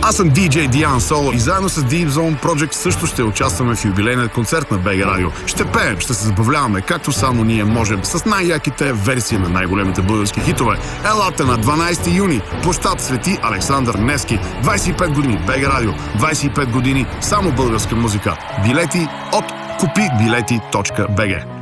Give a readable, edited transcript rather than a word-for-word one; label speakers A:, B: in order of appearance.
A: Аз съм DJ Диан Соло и заедно с Deep Zone Project също ще участваме в юбилейният концерт на БГ Радио. Ще пеем, ще се забавляваме, както само ние можем, с най-яките версии на най-големите български хитове. Елате на 12 юни, площад Свети Александър Невски. 25 години БГ Радио, 25 години само българска музика. Билети от купиbileti.bg.